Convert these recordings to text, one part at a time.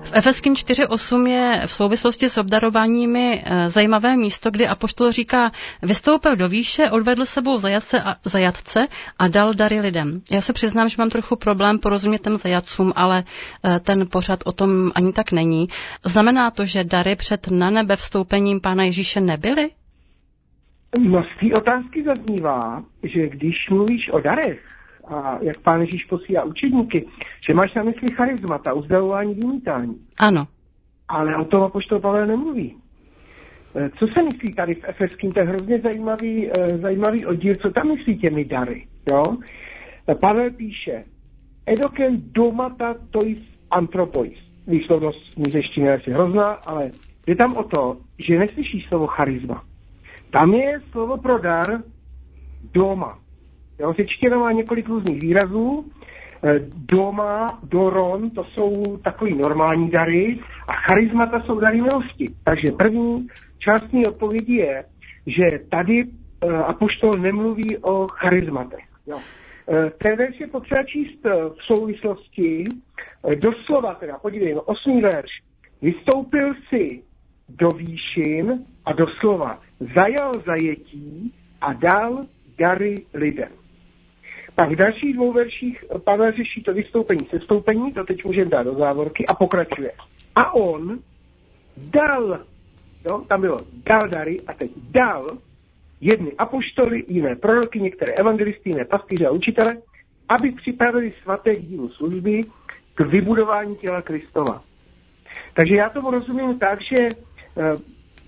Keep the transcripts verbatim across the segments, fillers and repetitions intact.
V Efeským čtyři osm je v souvislosti s obdarováními zajímavé místo, kdy apoštol říká, vystoupil do výše, odvedl sebou zajatce a, zajatce a dal dary lidem. Já se přiznám, že mám trochu problém porozumět těm zajatcům, ale ten pořad o tom ani tak není. Znamená to, že dary před na nebe vstoupením Pána Ježíše nebyly? No z té otázky zaznívá, že když mluvíš o darech, a jak Pán Ježíš posílá učedníky, že máš na mysli charizmata, uzdravování, vymítání. Ano. Ale o tom apoštol Pavel nemluví. Co se myslí tady v Efeským? To je hrozně zajímavý, zajímavý oddíl, co tam myslí těmi dary. Jo? Pavel píše, edoken domata tois antropois. Výslovnost nízeštiny je asi hrozná, ale je tam o to, že neslyšíš slovo charisma. Tam je slovo pro dar doma. Jo, řečtina má několik různých výrazů. Doma, doron, to jsou takový normální dary a charismata jsou dary milosti. Takže první část mé odpovědi je, že tady apoštol nemluví o charizmatech. Jo. Ten verš je potřeba číst v souvislosti, doslova teda, podívej, no, osmý verš. Vystoupil si do výšin a doslova zajal zajetí a dal dary lidem. Pak v dalších dvou verších Pavel řeší to vystoupení sestoupení, to teď můžeme dát do závorky a pokračuje. A on dal, jo, tam bylo dal dary a teď dal jedny apoštoly, jiné proroky, některé evangelisty, jiné pastýře a učitele, aby připravili svaté k dílu služby k vybudování těla Kristova. Takže já tomu rozumím tak, že uh,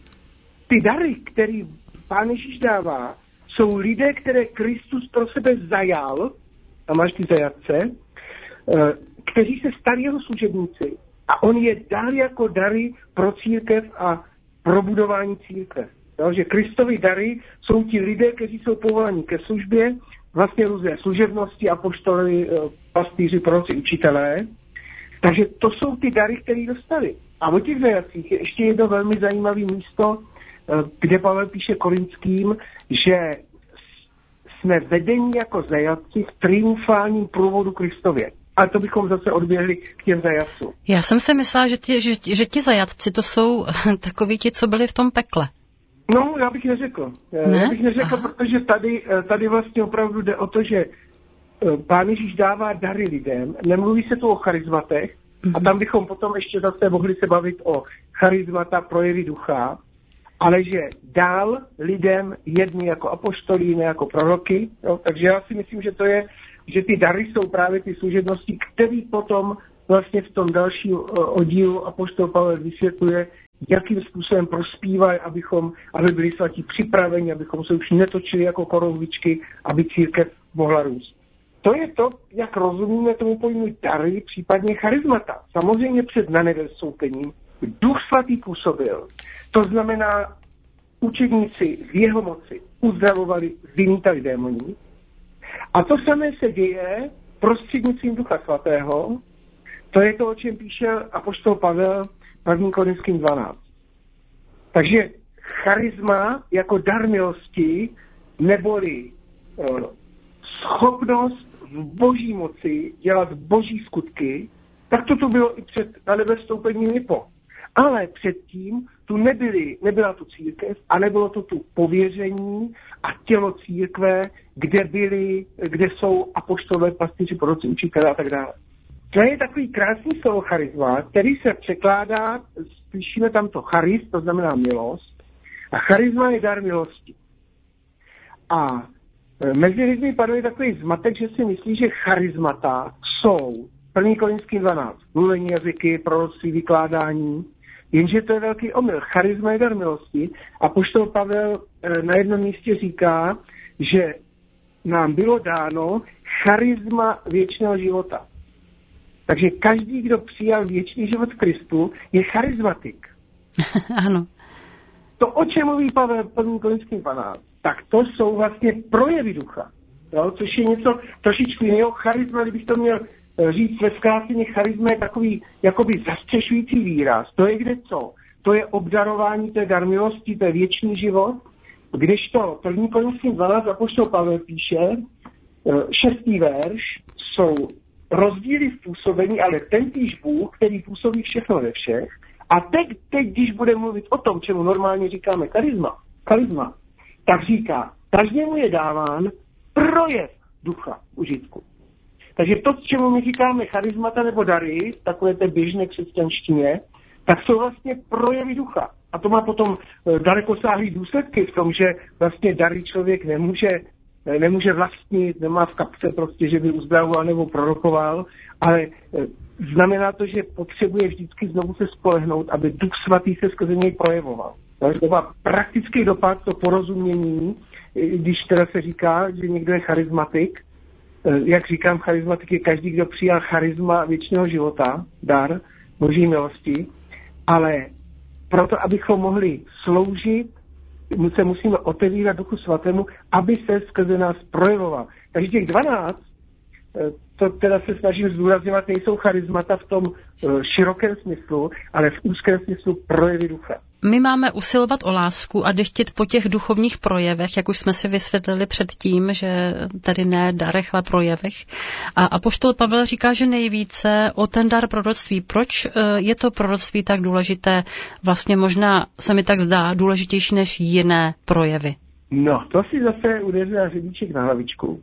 ty dary, které Pán Ježíš dává, jsou lidé, které Kristus pro sebe zajal, a máš ty zajatce, kteří se stali jeho služebníci a on je dal jako dary pro církev a pro budování církve. Jo, že Kristovi dary jsou ti lidé, kteří jsou povoláni ke službě, vlastně různé služebnosti, apoštoly, pastýři, proroci, učitelé. Takže to jsou ty dary, které dostali. A o těch zajatcích je ještě jedno velmi zajímavé místo, kde Pavel píše Korinským, že jsme vedeni jako zajatci v triumfálním průvodu Kristově. Ale to bychom zase odběhli k těm zajatcům. Já jsem si myslela, že ti, že, že ti zajatci to jsou takoví ti, co byli v tom pekle. No, já bych neřekl. Ne? Já bych neřekl, Aha. protože tady, tady vlastně opravdu jde o to, že Pán Ježíš dává dary lidem, nemluví se tu o charizmatech, mm-hmm. a tam bychom potom ještě zase mohli se bavit o charizmata, projevy ducha, ale že dál lidem jedni jako apoštolí, jiné jako proroky. Jo? Takže já si myslím, že to je, že ty dary jsou právě ty služebnosti, které potom vlastně v tom dalším oddílu apoštol Pavel vysvětluje, jakým způsobem prospívají, abychom, aby byli svatí připraveni, abychom se už netočili jako korouhvičky, aby církev mohla růst. To je to, jak rozumíme tomu pojmu dary, případně charizmata. Samozřejmě před nanebevstoupením Duch svatý působil. To znamená, učedníci v jeho moci uzdravovali, vymítali démoni. A to samé se děje prostřednictvím Ducha svatého. To je to, o čem píše apoštol Pavel první Korinským dvanáct. Takže charisma jako dar milosti neboli uh, schopnost v boží moci dělat boží skutky, tak to tu bylo i před nanebevstoupením i po. Ale předtím tu nebyly, nebyla tu církev a nebylo to tu pověření a tělo církve, kde byly, kde jsou apoštolové, pastýři, proroci, učitelé a tak dále. To je takový krásný slovo charisma, který se překládá, slyšíme tam to charis, to znamená milost, a charisma je dar milosti. A mezi lidmi panuje takový zmatek, že si myslí, že charismata jsou první Korinským dvanáct, mluvení jazyky, proroctví, vykládání, jenže to je velký omyl. Charisma je dar milosti a apoštol Pavel na jednom místě říká, že nám bylo dáno charisma věčného života. Takže každý, kdo přijal věčný život v Kristu, je charismatik. Ano. To, o čem mluví Pavel první Korinským dvanáct, tak to jsou vlastně projevy ducha. Jo? Což je něco trošičku jiného. Charisma, kdybych to měl říct ve zkráceně, charisma je takový jakoby zastřešující výraz. To je kde co? To je obdarování, to je dar milosti, to je věčný život. Kdežto první Korinským dvanáct apoštol Pavel píše, šestý verš, jsou rozdíly v působení, ale tentýž Bůh, který působí všechno ve všech. A teď, teď, když budeme mluvit o tom, čemu normálně říkáme charisma, charisma, tak říká, každému je dáván projev ducha užitku. Takže to, čemu my říkáme charismata nebo dary, takové té běžné křesťanštině, tak jsou vlastně projevy ducha. A to má potom dalekosáhlý důsledky v tom, že vlastně dary člověk nemůže, nemůže vlastnit, nemá v kapse prostě, že by uzdravoval nebo prorokoval, ale znamená to, že potřebuje vždycky znovu se spolehnout, aby Duch Svatý se skrze něj projevoval. To má praktický dopad, to porozumění, když teda se říká, že někdo je charismatik. Jak říkám, charismatik je každý, kdo přijal charisma věčného života, dar boží milosti, ale proto, abychom mohli sloužit, my se musíme otevírat Duchu Svatému, aby se skrze nás projevoval. Takže těch dvanáct, to teda se snažím zdůrazňovat, nejsou charismata v tom širokém smyslu, ale v úzkém smyslu projevy ducha. My máme usilovat o lásku a deštit po těch duchovních projevech, jak už jsme si vysvětlili předtím, že tady ne darech, ale projevech. A apoštol Pavel říká, že nejvíce o ten dar proroctví. Proč je to proroctví tak důležité? Vlastně možná se mi tak zdá důležitější než jiné projevy. No, to si zase udeřila řebíček na hlavičku.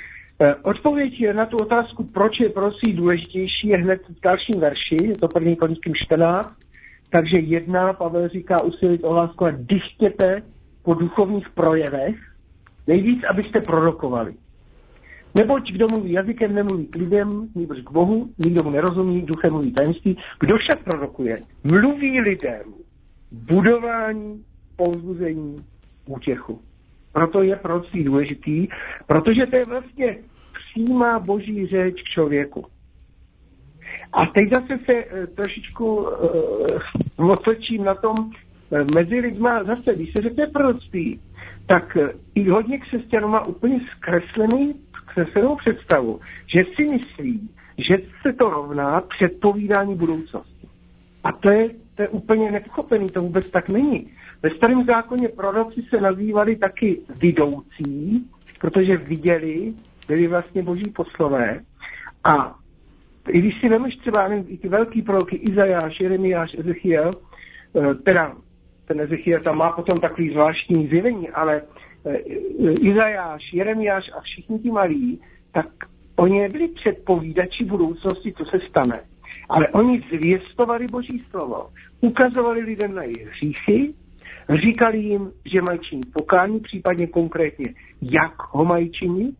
Odpověď na tu otázku, proč je proroctví důležitější, je hned v dalším verši, je to první Korinským čtrnáct. Takže jedna, Pavel říká, usilit o lásku a dychtěte po duchovních projevech, nejvíc, abyste prorokovali. Neboť kdo mluví jazykem, nemluví k lidem, nýbrž k Bohu, nikdo mu nerozumí, duchem mluví tajemství. Kdo však prorokuje, mluví lidem budování, povzbuzení, útěchu. Proto je proroctví důležitý, protože to je vlastně přímá boží řeč k člověku. A teď zase se e, trošičku e, otočím na tom e, mezi lidma zase, když se řekne proroctví, tak e, i hodně křesťanů má úplně zkreslený, zkreslenou představu, že si myslí, že se to rovná předpovídání budoucnosti. A to je, to je úplně nepochopený, to vůbec tak není. Ve Starém zákoně proroci se nazývali taky vidoucí, protože viděli, byli vlastně boží poslové. A i když si vemeš třeba nevím, i ty velký proroky Izajáš, Jeremiáš, Ezechiel, teda ten Ezechiel tam má potom takový zvláštní zjevení, ale Izajáš, Jeremiáš a všichni ti malí, tak oni nebyli předpovídači budoucnosti, co se stane. Ale oni zvěstovali boží slovo, ukazovali lidem na jejich hříchy, říkali jim, že mají činit pokání, případně konkrétně, jak ho mají činit.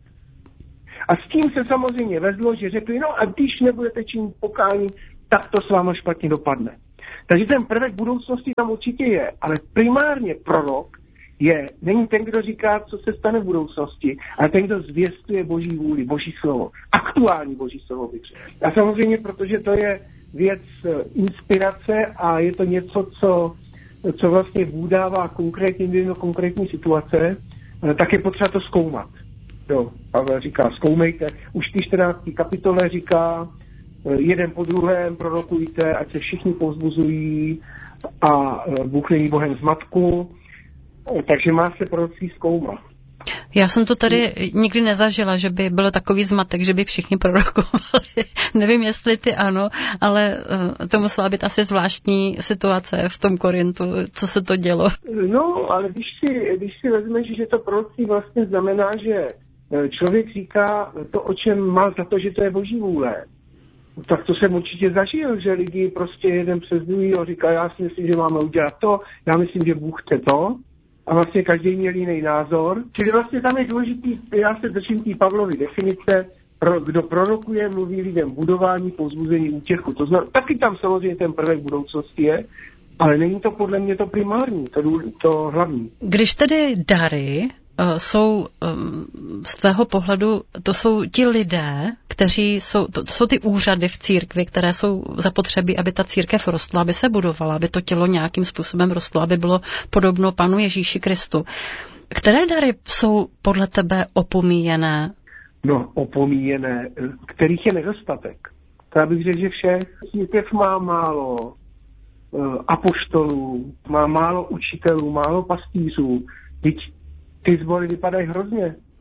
A s tím se samozřejmě vezlo, že řekli, no a když nebudete činit pokání, tak to s váma špatně dopadne. Takže ten prvek budoucnosti tam určitě je, ale primárně prorok je, není ten, kdo říká, co se stane v budoucnosti, ale ten, kdo zvěstuje boží vůli, boží slovo, aktuální boží slovo bych řekl. A samozřejmě, protože to je věc inspirace a je to něco, co, co vlastně vůdává konkrétní do konkrétní situace, tak je potřeba to zkoumat. Jo, Pavel říká, zkoumejte. Už v té čtrnácté kapitole říká, jeden po druhém prorokujte, ať se všichni povzbuzují a Bůh není Bohem zmatku, takže má se proroctví zkoumat. Já jsem to tady nikdy nezažila, že by byl takový zmatek, že by všichni prorokovali. Nevím, jestli ty ano, ale to musela být asi zvláštní situace v tom Korintu, co se to dělo. No, ale když si, když si vezmeš, že to proroctví vlastně znamená, že člověk říká to, o čem má za to, že to je boží vůle, tak to jsem určitě zažil, že lidi prostě jeden přes druhý a říká, já si myslím, že máme udělat to, já myslím, že Bůh chce to. A vlastně každý měl jiný názor. Čili vlastně tam je důležitý, já se držím té Pavlovy definice, pro, kdo prorokuje, mluví lidem budování, povzbuzení, útěchu. To znamená, taky tam samozřejmě ten prvek budoucnosti je, ale není to podle mě to primární, to, to hlavní. Když tedy dary uh, jsou um, z tvého pohledu, to jsou ti lidé, kteří jsou, to, to jsou ty úřady v církvi, které jsou zapotřebí, aby ta církev rostla, aby se budovala, aby to tělo nějakým způsobem rostlo, aby bylo podobno Panu Ježíši Kristu. Které dary jsou podle tebe opomíjené? No, opomíjené, kterých je nedostatek. To já bych řekl, že všech. Církev má málo uh, apoštolů, má málo učitelů, málo pastýřů. Teď ty sbory vypadají hrozně.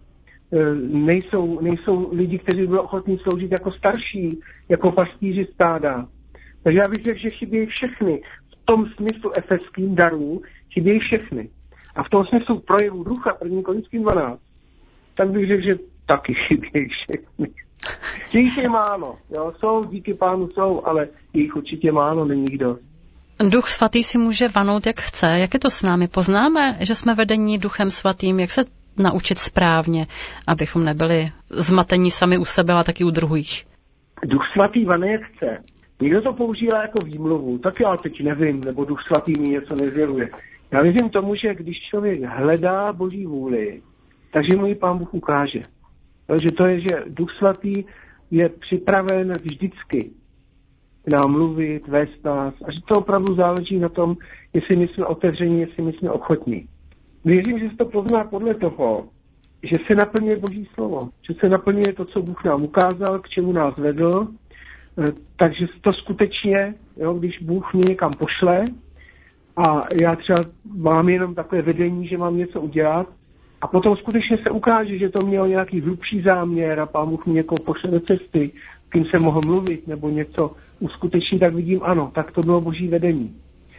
nejsou, nejsou lidi, kteří byli ochotní sloužit jako starší, jako pastýři stáda. Takže já bych řekl, že chybějí všechny. V tom smyslu efeským darů chybějí všechny. A v tom smyslu projevu ducha první Korinským dvanáct, tak bych řekl, že taky chybějí všechny. Že jich je málo. Jo? Jsou, díky Pánu jsou, ale jich určitě málo, není dost. Duch svatý si může vanout, jak chce. Jak je to s námi? Poznáme, že jsme vedení Duchem svatým? Jak se naučit správně, abychom nebyli zmatení sami u sebe, ale taky u druhých? Duch svatý vane, jak chce. Někdo to používá jako výmluvu. Tak já teď nevím, nebo Duch svatý mi něco nezjevuje. Já věřím tomu, že když člověk hledá Boží vůli, takže mu ji Pán Bůh ukáže. Takže to je, že Duch svatý je připraven vždycky nám mluvit, vést nás a že to opravdu záleží na tom, jestli my jsme otevření, jestli my jsme ochotní. Věřím, že se to pozná podle toho, že se naplňuje Boží slovo, že se naplňuje to, co Bůh nám ukázal, k čemu nás vedl, takže to skutečně, jo, když Bůh mě někam pošle a já třeba mám jenom takové vedení, že mám něco udělat a potom skutečně se ukáže, že to mělo nějaký hlubší záměr a Pán Bůh mě někoho pošle do cesty, kým jsem mohl mluvit nebo něco uskutečnit, tak vidím, ano, tak to bylo Boží vedení.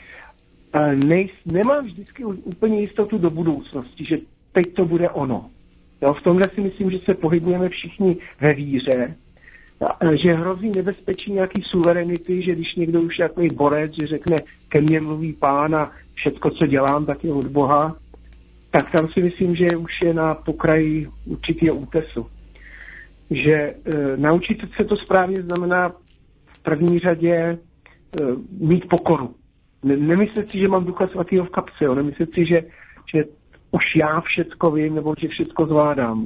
Nej, nemám vždycky úplně jistotu do budoucnosti, že teď to bude ono. Jo, v tomhle si myslím, že se pohybujeme všichni ve víře, že hrozí nebezpečí nějaký suverenity, že když někdo už je takový borec, že řekne, ke mně mluví Pán a všecko, co dělám, tak je od Boha, tak tam si myslím, že už je na pokraji určitého útesu. Že e, naučit se to správně znamená v první řadě e, mít pokoru. Ne, nemyslet si, že mám Ducha svatého v kapse, jo? Nemyslet si, že, že už já všecko vím, nebo že všecko zvládám.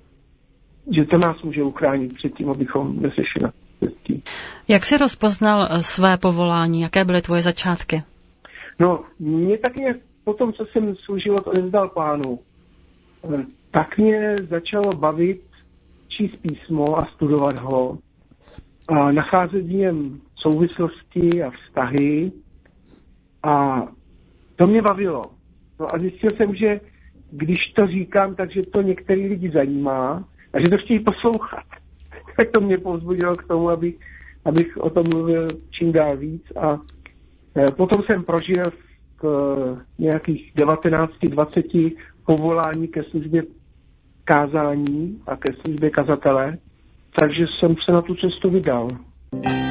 Že to nás může uchránit před tím, abychom nesešli na cestí. Jak jsi rozpoznal své povolání? Jaké byly tvoje začátky? No, mě tak nějak po tom, co jsem svůj život odevzdal Pánu, tak mě začalo bavit číst písmo a studovat ho a nacházet v něm souvislosti a vztahy a to mě bavilo. No a zjistil jsem, že když to říkám, takže to některý lidi zajímá a že to chtějí poslouchat. Tak to mě povzbudilo k tomu, abych, abych o tom mluvil čím dál víc a e, potom jsem prožil k e, nějakých devatenáct dvacet povolání ke službě kázání a ke službě kazatele, takže jsem se na tu cestu vydal.